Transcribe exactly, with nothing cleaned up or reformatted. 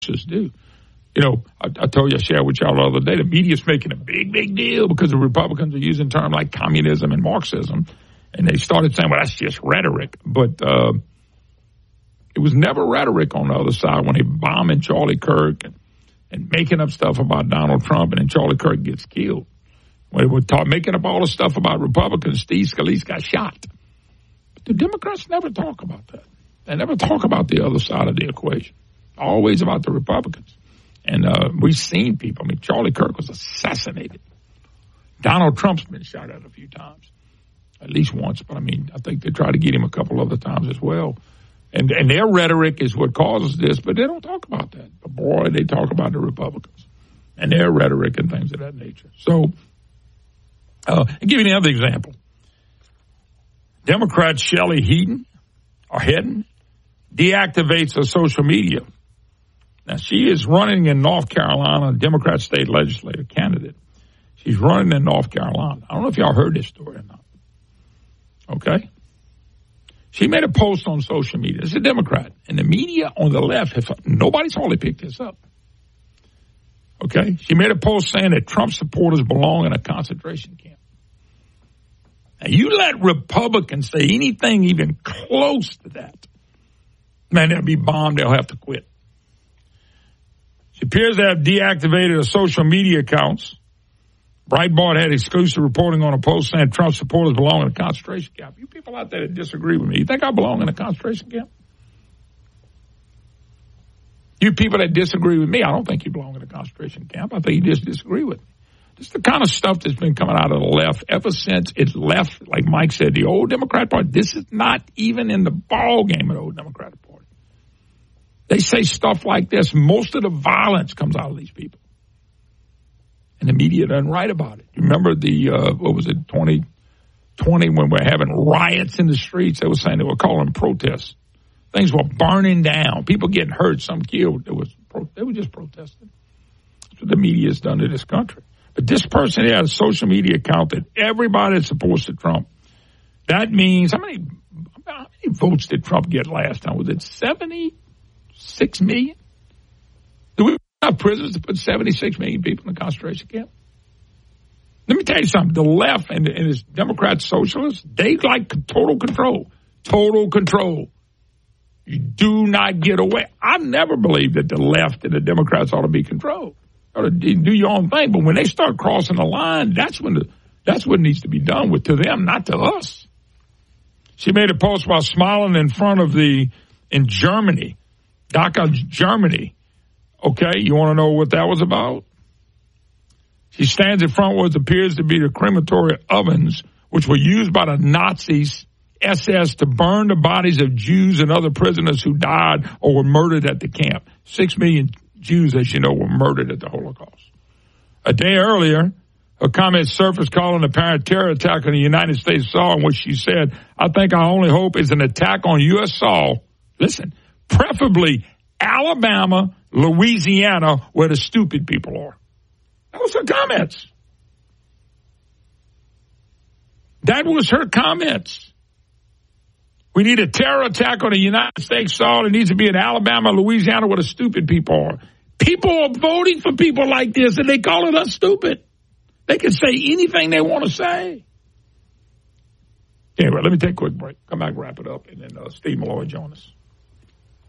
do. You know, I, I told you, I shared with y'all the other day, the media's making a big, big deal because the Republicans are using terms like communism and Marxism. And they started saying, well, that's just rhetoric. But uh, it was never rhetoric on the other side when they bombing Charlie Kirk and, and making up stuff about Donald Trump, and then Charlie Kirk gets killed. When they were talk, making up all the stuff about Republicans, Steve Scalise got shot. But the Democrats never talk about that. They never talk about the other side of the equation. Always about the Republicans. And uh, we've seen people. I mean, Charlie Kirk was assassinated. Donald Trump's been shot at a few times, at least once. But, I mean, I think they tried to get him a couple other times as well. And, and their rhetoric is what causes this, but they don't talk about that. But, boy, they talk about the Republicans and their rhetoric and things of that nature. So, uh, I'll give you another example. Democrat Shelley Heaton, or Hedden, deactivates her social media. Now, she is running in North Carolina, Democrat state legislator candidate. She's running in North Carolina. I don't know if y'all heard this story or not. Okay? She made a post on social media. It's a Democrat. And the media on the left, have, nobody's hardly picked this up. Okay? She made a post saying that Trump supporters belong in a concentration camp. Now, you let Republicans say anything even close to that, man, they'll be bombed. They'll have to quit. She appears to have deactivated her social media accounts. Breitbart had exclusive reporting on a post saying Trump supporters belong in a concentration camp. You people out there that disagree with me, you think I belong in a concentration camp? You people that disagree with me, I don't think you belong in a concentration camp. I think you just disagree with me. This is the kind of stuff that's been coming out of the left ever since it left, like Mike said, the old Democrat Party. This is not even in the ball game of the old Democratic Party. They say stuff like this. Most of the violence comes out of these people. And the media doesn't write about it. You remember the, uh, what was it, twenty twenty, when we're having riots in the streets? They were saying they were calling protests. Things were burning down. People getting hurt, some killed. It was, they were just protesting. That's what the media has done to this country. But this person had a social media account that everybody that supports Trump. That means, how many, how many votes did Trump get last time? Was it seventy-six million? Do we have prisons to put seventy-six million people in a concentration camp? Let me tell you something. The left and, and its Democrat socialists, they like total control. Total control. You do not get away. I've never believed that the left and the Democrats ought to be controlled. Or to do your own thing, but when they start crossing the line, that's when the, that's what needs to be done with to them, not to us. She made a post while smiling in front of the in Germany, Dachau, Germany. Okay, you want to know what that was about? She stands in front of what appears to be the crematory ovens, which were used by the Nazis, S S, to burn the bodies of Jews and other prisoners who died or were murdered at the camp. Six million Jews, as you know, were murdered at the Holocaust. A day earlier, her comment surfaced calling the apparent terror attack on the United States soil, in which she said, I think our only hope is an attack on U S soil, listen, preferably Alabama, Louisiana, where the stupid people are. That was her comments. That was her comments. We need a terror attack on the United States soil. It needs to be in Alabama, Louisiana, where the stupid people are. People are voting for people like this, and they call it us stupid. They can say anything they want to say. Anyway, let me take a quick break. Come back and wrap it up, and then uh, Steve Malloy join us.